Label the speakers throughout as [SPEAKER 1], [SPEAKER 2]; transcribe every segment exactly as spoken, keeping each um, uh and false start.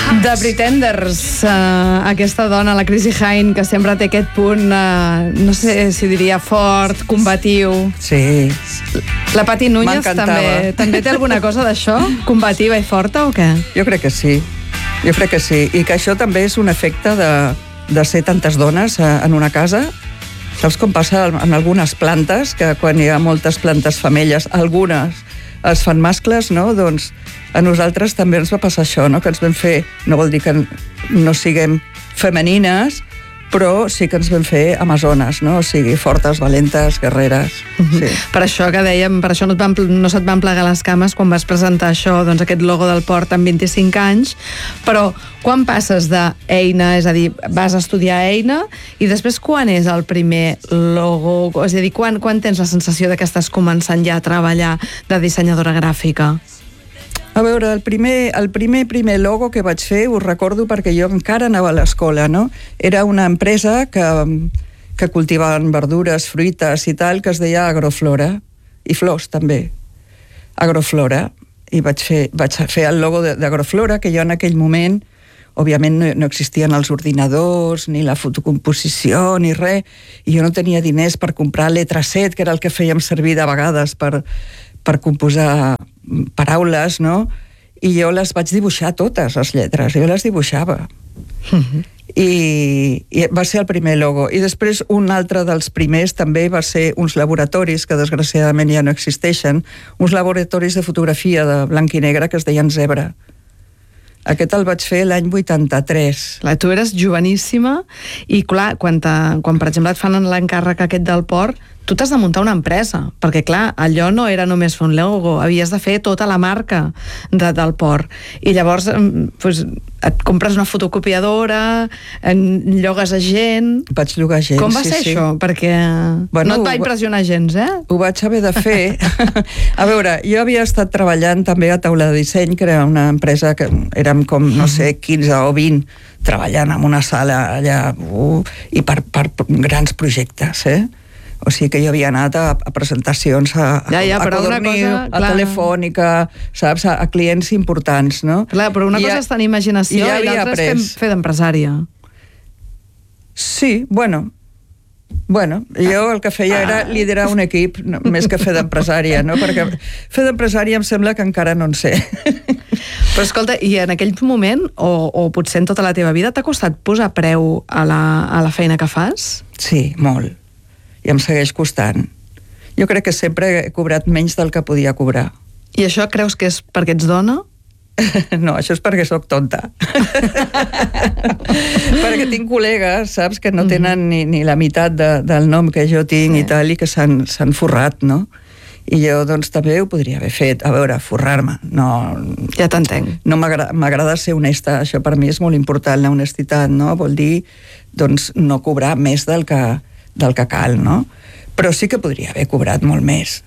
[SPEAKER 1] The Pretenders, uh, aquesta dona, la Chrissie Hynde, que sempre té aquest punt, uh, no sé si diria fort, combatiu.
[SPEAKER 2] Sí.
[SPEAKER 1] La Pati Núñez també, també té alguna cosa d'això? Combativa i forta o què?
[SPEAKER 2] Jo crec que sí, jo crec que sí. I que això també és un efecte de, de ser tantes dones en una casa. Saps com passa en algunes plantes, que quan hi ha moltes plantes femelles, algunes es fan mascles, no? Doncs a nosaltres també ens va passar això, no? Que ens vam fer, no vol dir que no siguem femenines, però sí que ens vam fer amazones, no? O sigui, fortes, valentes, guerreres.
[SPEAKER 1] Mm-hmm.
[SPEAKER 2] Sí.
[SPEAKER 1] Per això que dèiem, per això no, et van, no se't van plegar les cames quan vas presentar això, doncs aquest logo del port amb vint-i-cinc anys, però quan passes d'Eina, és a dir, vas a estudiar Eina, i després quan és el primer logo? És a dir, quan, quan tens la sensació de que estàs començant ja a treballar de dissenyadora gràfica?
[SPEAKER 2] A veure, el primer, el primer primer logo que vaig fer, ho recordo perquè jo encara anava a l'escola, no? Era una empresa que, que cultivaven verdures, fruites i tal, que es deia Agroflora, i flors també. Agroflora. I vaig fer, vaig fer el logo d'Agroflora, que jo en aquell moment, òbviament no, no existien els ordinadors, ni la fotocomposició, ni res, i jo no tenia diners per comprar letra set, que era el que fèiem servir de vegades per, per composar paraules, no? I jo les vaig dibuixar totes, les lletres, jo les dibuixava. Mm-hmm. I, i va ser el primer logo. I després un altre dels primers també va ser uns laboratoris, que desgraciadament ja no existeixen, uns laboratoris de fotografia de blanc i negre que es deien Zebra. Aquest el vaig fer l'any vuitanta-tres.
[SPEAKER 1] Clar, tu eres joveníssima i, clar, quan, te, quan per exemple et fan l'encàrrec aquest del port, tu t'has de muntar una empresa, perquè, clar, allò no era només fer un logo, havies de fer tota la marca de, del port. I llavors pues, et compres una fotocopiadora, llogues a gent...
[SPEAKER 2] Vaig llogar gent,
[SPEAKER 1] Com va
[SPEAKER 2] sí,
[SPEAKER 1] ser
[SPEAKER 2] sí.
[SPEAKER 1] això? Perquè bueno, no et va impressionar gens, eh?
[SPEAKER 2] Ho vaig haver de fer. A veure, jo havia estat treballant també a Taula de Disseny, que era una empresa que érem com, no sé, quinze o vint, treballant en una sala allà, uh, i per, per grans projectes, eh? O sigui que jo havia anat a, a presentacions a,
[SPEAKER 1] ja, ja,
[SPEAKER 2] a Codorniu,
[SPEAKER 1] cosa,
[SPEAKER 2] a Telefònica, saps, a, a clients importants, no?
[SPEAKER 1] Clar, però una I cosa ja, és tenir imaginació i, ja i l'altra és fer, fer d'empresària.
[SPEAKER 2] Sí, bueno, bueno, jo el que feia era liderar un equip, no, més que fer d'empresària, no? Perquè fer d'empresària em sembla que encara no en sé.
[SPEAKER 1] Però escolta, i en aquell moment, o, o potser en tota la teva vida, t'ha costat posar preu a la, a la feina que fas?
[SPEAKER 2] Sí, molt. I em segueix costant. Jo crec que sempre he cobrat menys del que podia cobrar.
[SPEAKER 1] I això creus que és perquè ets dona?
[SPEAKER 2] No, això és perquè sóc tonta. Perquè tinc col·legues, saps, que no tenen ni, ni la meitat de, del nom que jo tinc, sí. I tal, i que s'han forrat, no? I jo, doncs, també ho podria haver fet. A veure, forrar-me. No,
[SPEAKER 1] ja t'entenc.
[SPEAKER 2] No m'agrada ser honesta. Això per mi és molt important, la honestitat, no? Vol dir, doncs, no cobrar més del que del que cal, no? Però sí que podria haver cobrat molt més.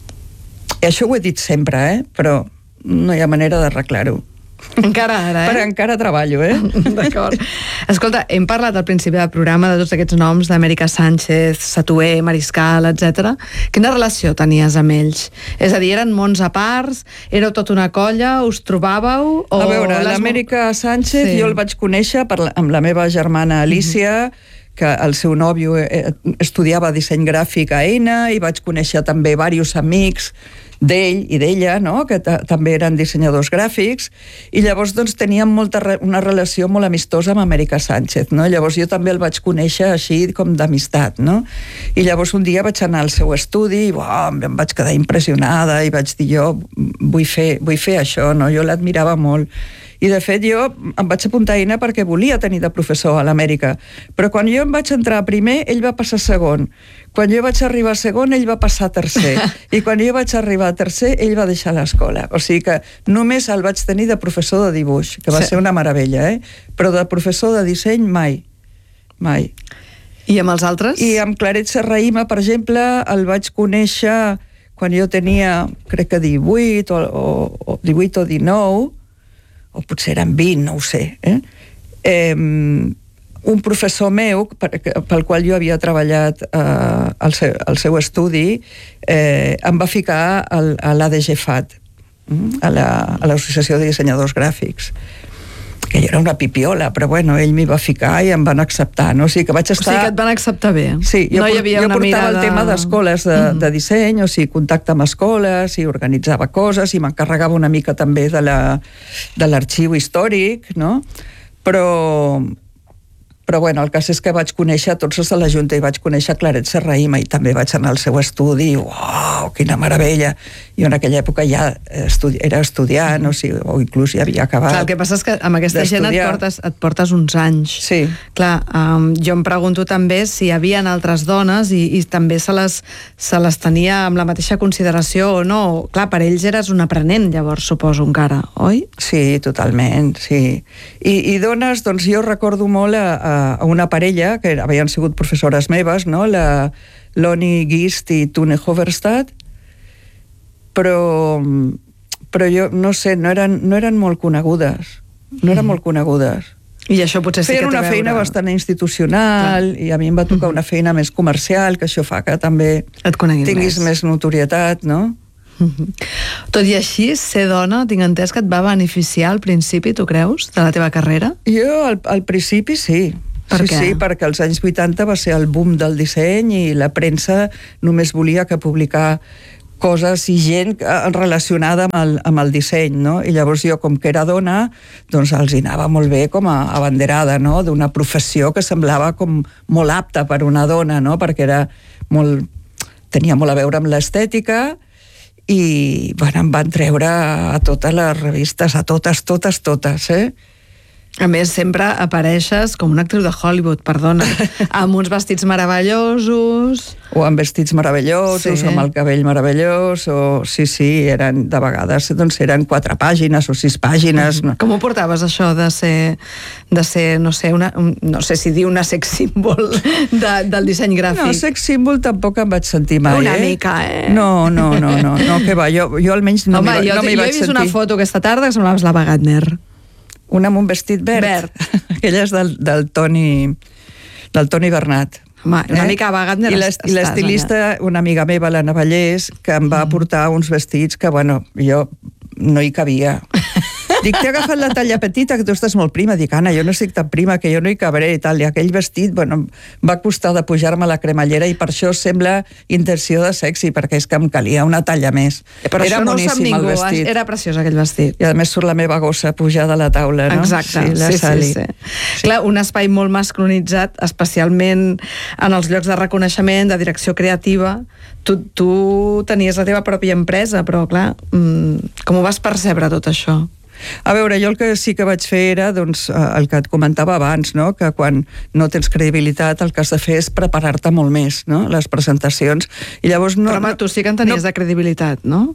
[SPEAKER 2] I això ho he dit sempre, eh? Però no hi ha manera d'arreglar-ho.
[SPEAKER 1] Encara ara, eh?
[SPEAKER 2] Però encara treballo, eh?
[SPEAKER 1] D'acord. Escolta, hem parlat al principi del programa de tots aquests noms d'Amèrica Sánchez, Satué, Mariscal, etcètera. Quina relació tenies amb ells? És a dir, eren mons a parts? Éreu tota una colla? Us trobàveu? O
[SPEAKER 2] a veure,
[SPEAKER 1] les...
[SPEAKER 2] l'Amèrica Sánchez sí. Jo el vaig conèixer per la, amb la meva germana Alicia, mm-hmm. que el seu nòvio estudiava disseny gràfic a Eina, i vaig conèixer també diversos amics d'ell i d'ella, no? Que també eren dissenyadors gràfics, i llavors doncs teníem molta re una relació molt amistosa amb Amèrica Sánchez, no? Llavors jo també el vaig conèixer així com d'amistat, no? I llavors un dia vaig anar al seu estudi i uau, em vaig quedar impressionada i vaig dir jo vull fer, vull fer això, no? Jo l'admirava molt. I de fet jo em vaig apuntar a Eina perquè volia tenir de professor a l'Amèrica, però quan jo em vaig entrar a primer, ell va passar a segon. Quan jo vaig arribar a segon, ell va passar a tercer. I quan jo vaig arribar a tercer, ell va deixar l'escola. O sigui que només el vaig tenir de professor de dibuix, que va sí. ser una meravella, eh? Però de professor de disseny mai. Mai.
[SPEAKER 1] I amb els altres?
[SPEAKER 2] I amb Claret Serrahima, per exemple, el vaig conèixer quan jo tenia, crec que divuit o, o, o divuit o dinou, o potser eren vint, no ho sé, eh? Eh, un professor meu, pel qual jo havia treballat eh, al, seu, al seu estudi, eh, em va ficar al, a l'A D G F A T, a l'Associació la, de Dissenyadors Gràfics. que jo era una pipiola, però bueno, ell m'hi va ficar i em van acceptar, no? O sigui que vaig estar...
[SPEAKER 1] O sigui que et van acceptar bé.
[SPEAKER 2] Sí, jo,
[SPEAKER 1] no hi havia
[SPEAKER 2] jo
[SPEAKER 1] una
[SPEAKER 2] portava
[SPEAKER 1] mirada...
[SPEAKER 2] el tema d'escoles de, mm. de disseny, o sigui, contacte amb escoles, i organitzava coses, i m'encarregava una mica també de la, de l'arxiu històric, no? Però... Però bueno, el cas és que vaig conèixer tots els de la Junta i vaig conèixer Claret Serrahima i també vaig anar al seu estudi i uau, quina meravella. Jo en aquella època ja estudi era estudiant, o, sigui, o inclús ja havia acabat.
[SPEAKER 1] Clar, el que passa és que amb aquesta gent et portes, et portes uns anys.
[SPEAKER 2] Sí.
[SPEAKER 1] Clar, um, jo em pregunto també si hi havia altres dones i, i també se les, se les tenia amb la mateixa consideració o no. Clar, per ells eres un aprenent, llavors, suposo, encara, oi?
[SPEAKER 2] Sí, totalment, sí. I, i dones, doncs jo recordo molt a, a a una parella que havien sigut professores meves, no? La Loni Gist i Tune Hoverstad, però, però jo no sé, no eren, no eren molt conegudes, no eren mm. molt conegudes.
[SPEAKER 1] I això potser sí que té a veure...
[SPEAKER 2] Feien una feina bastant institucional, clar. I a mi em va tocar una feina més comercial, que això fa que també tinguis més. més notorietat, no?
[SPEAKER 1] Tot i així, ser dona, tinc entès que et va beneficiar al principi, tu creus, de la teva carrera?
[SPEAKER 2] Jo, al, al principi, sí.
[SPEAKER 1] Per
[SPEAKER 2] sí,
[SPEAKER 1] què?
[SPEAKER 2] sí, perquè als anys vuitanta va ser el boom del disseny i la premsa només volia que publicar coses i gent relacionada amb el, amb el disseny, no? I llavors jo, com que era dona, doncs els hi anava molt bé com a abanderada, no? D'una professió que semblava com molt apta per una dona, no? Perquè era molt... tenia molt a veure amb l'estètica i, bueno, em van treure a totes les revistes, a totes, totes, totes, eh?
[SPEAKER 1] A més, sempre apareixes com una actriu de Hollywood, perdona, amb uns vestits meravellosos...
[SPEAKER 2] O amb vestits meravellosos, sí. O amb el cabell meravellós, o... Sí, sí, eren, de vegades, doncs eren quatre pàgines o sis pàgines.
[SPEAKER 1] Mm. Com ho portaves, això, de ser, de ser no sé, una, un, no sé si dir una sex symbol de, del disseny gràfic?
[SPEAKER 2] No, sex symbol tampoc em vaig sentir mai,
[SPEAKER 1] una
[SPEAKER 2] eh?
[SPEAKER 1] Una mica, eh?
[SPEAKER 2] No, no, no, no, no, que va, jo, jo almenys no
[SPEAKER 1] Home,
[SPEAKER 2] m'hi
[SPEAKER 1] jo,
[SPEAKER 2] no
[SPEAKER 1] jo
[SPEAKER 2] vaig sentir.
[SPEAKER 1] he vist una foto aquesta tarda que semblaves l'Ava Gardner.
[SPEAKER 2] Una amb un vestit verd.
[SPEAKER 1] Verd.
[SPEAKER 2] Aquella és del, del Toni del Toni Bernat.
[SPEAKER 1] Home, una eh? mica Ava Gardner.
[SPEAKER 2] I l'estilista, una amiga meva, la Navallés, que em va portar uns vestits que, bueno, jo no hi cabia. Dic, t'he agafat la talla petita, que tu estàs molt prima. Dic, Anna, jo no estic tan prima, que jo no hi cabré i tal. I aquell vestit, bueno, va costar de pujar-me la cremallera i per això sembla intenció de sexy, perquè és que em calia una talla més.
[SPEAKER 1] Però
[SPEAKER 2] era
[SPEAKER 1] això no ho sap
[SPEAKER 2] boníssim,
[SPEAKER 1] ningú,
[SPEAKER 2] el vestit.
[SPEAKER 1] Era preciós aquell vestit.
[SPEAKER 2] I a més surt la meva gossa pujada a la taula, no?
[SPEAKER 1] Exacte,
[SPEAKER 2] sí, la
[SPEAKER 1] sí,
[SPEAKER 2] Sally.
[SPEAKER 1] sí, sí. sí. Clar, un espai molt masculinitzat, especialment en els llocs de reconeixement, de direcció creativa. Tu, tu tenies la teva pròpia empresa, però clar, com ho vas percebre tot això?
[SPEAKER 2] A veure, jo el que sí que vaig fer era, doncs, el que et comentava abans, no? Que quan no tens credibilitat el que has de fer és preparar-te molt més, no? Les presentacions. I llavors no...
[SPEAKER 1] Però home, tu sí que en tenies no, de credibilitat, no?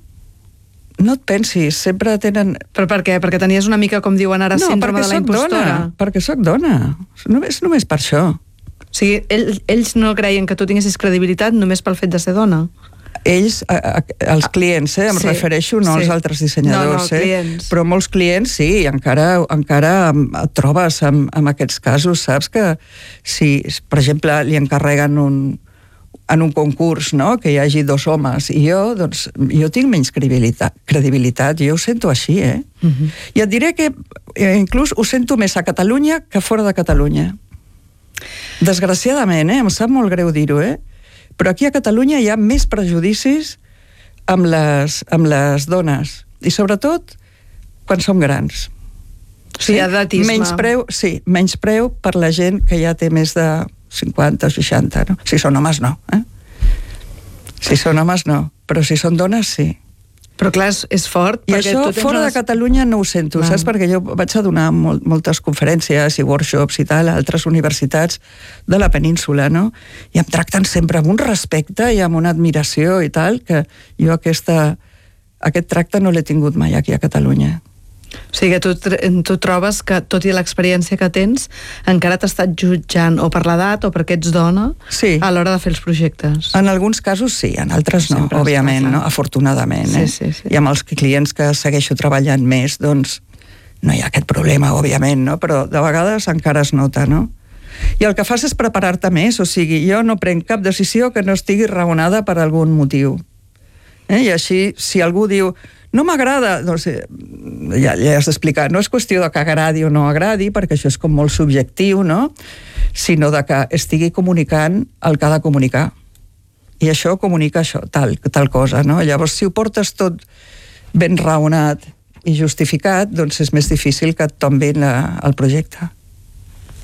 [SPEAKER 2] No et pensis, sempre tenen...
[SPEAKER 1] Però per què? Perquè tenies una mica, com diuen ara,
[SPEAKER 2] no,
[SPEAKER 1] síndrome de la impostora?
[SPEAKER 2] Dona, perquè sóc dona. Només, només per això.
[SPEAKER 1] O sigui, ells, ells no creien que tu tinguessis credibilitat només pel fet de ser dona?
[SPEAKER 2] Ells, a, a, els clients, eh, em sí, refereixo, no sí. als altres dissenyadors,
[SPEAKER 1] no, no,
[SPEAKER 2] eh, però molts clients sí, encara, encara et trobes amb, amb aquests casos, saps que si, per exemple, li encarreguen un, en un concurs, no?, que hi hagi dos homes, i jo, doncs, jo tinc menys credibilitat, credibilitat jo ho sento així, eh? Uh-huh. I et diré que eh, inclús ho sento més a Catalunya que fora de Catalunya. Desgraciadament, eh? Em sap molt greu dir-ho, eh? Però aquí a Catalunya hi ha més prejudicis amb les, amb les dones, i sobretot quan som grans.
[SPEAKER 1] Sí, edatisme.
[SPEAKER 2] Menys preu, sí, menys preu per la gent que ja té més de cinquanta o seixanta, no? Si són homes, no. Eh? Si són homes, no. Però si són dones, sí.
[SPEAKER 1] Però clar, és, és fort.
[SPEAKER 2] I això fora unes... de Catalunya no ho sento, no. Saps? Perquè jo vaig a donar molt, moltes conferències i workshops i tal a altres universitats de la península, no? I em tracten sempre amb un respecte i amb una admiració i tal, que jo aquesta, aquest tracte no l'he tingut mai aquí a Catalunya.
[SPEAKER 1] O sigui que tu, tu trobes que, tot i l'experiència que tens, encara t'ha estat jutjant o per l'edat o perquè ets dona
[SPEAKER 2] sí.
[SPEAKER 1] a l'hora de fer els projectes.
[SPEAKER 2] En alguns casos sí, en altres no, sempre òbviament, no? Afortunadament.
[SPEAKER 1] Sí,
[SPEAKER 2] eh?
[SPEAKER 1] sí, sí.
[SPEAKER 2] I amb els clients que segueixo treballant més, doncs no hi ha aquest problema, òbviament, no? Però de vegades encara es nota, no? I el que fas és preparar-te més, o sigui, jo no prenc cap decisió que no estigui raonada per algun motiu. Eh? I així, si algú diu no m'agrada, doncs, ja, ja has d'explicar, no és qüestió de que agradi o no agradi, perquè això és com molt subjectiu, no? Sinó de que estigui comunicant el que ha de comunicar. I això comunica això, tal, tal cosa, no? Llavors, si ho portes tot ben raonat i justificat, doncs és més difícil que et tombi el projecte.